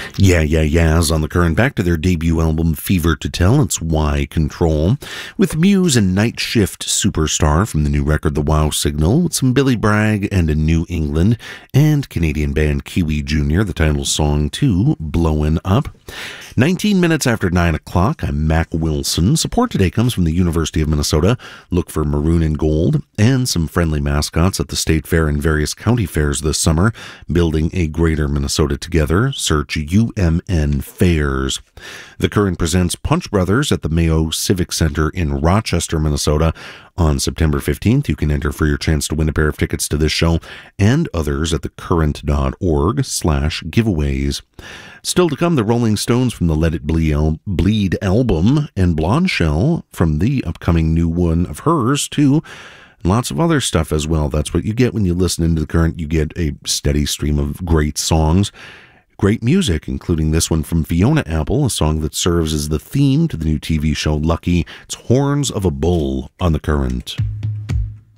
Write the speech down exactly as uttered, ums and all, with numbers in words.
Yeah, yeah, yeahs on the Current. Back to their debut album, Fever to Tell. It's Y Control. With Muse and Night Shift Superstar from the new record, The Wow Signal, with some Billy Bragg and a New England, and Canadian band Kiwi Junior, the title song to Blowin' Up. nineteen minutes after nine o'clock, I'm Mac Wilson. Support today comes from the University of Minnesota. Look for Maroon and Gold and some friendly mascots at the State Fair and various county fairs this summer. Building a Greater Minnesota Together. Search U M N Fairs. The Current presents Punch Brothers at the Mayo Civic Center in Rochester, Minnesota on September fifteenth. You can enter for your chance to win a pair of tickets to this show and others at thecurrent.org slash giveaways. Still to come, the Rolling Stones from the Let It Bleed album, and Blonde Shell from the upcoming new one of hers, too. Lots of other stuff as well. That's what you get when you listen into The Current. You get a steady stream of great songs, great music, including this one from Fiona Apple, a song that serves as the theme to the new T V show Lucky. It's Horns of a Bull on The Current.